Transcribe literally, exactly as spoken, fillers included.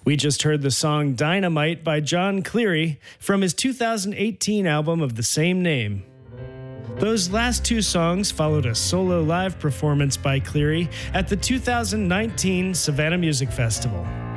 We just heard the song Dynamite by John Cleary from his two thousand eighteen album of the same name. Those last two songs followed a solo live performance by Cleary at the two thousand nineteen Savannah Music Festival.